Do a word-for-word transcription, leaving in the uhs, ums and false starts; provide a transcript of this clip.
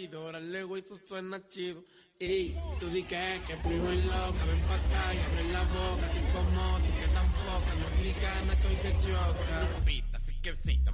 oído, órale, güey, eso suena chido. Y tú di que, que primo es loca, ven pa' acá y abre la boca, te incomoda, que tampoco, no digas nada que hoy se choca. Pita, así que sí.